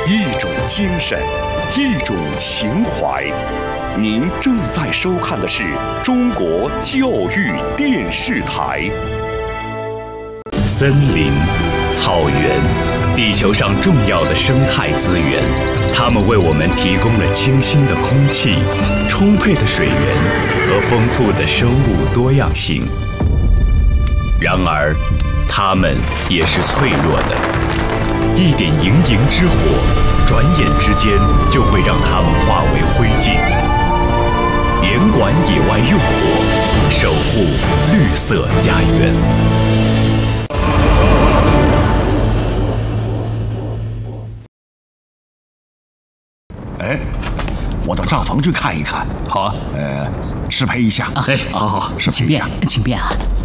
一种精神，一种情怀。您正在收看的是中国教育电视台。森林、草原，地球上重要的生态资源，它们为我们提供了清新的空气、充沛的水源和丰富的生物多样性。然而，它们也是脆弱的，一点营之火，转眼之间就会让它们化为灰烬。严管野外用火，守护绿色家园。 哎，我到账房去看一看。 好啊。 适配一下。 好， 适配一下。 请便啊。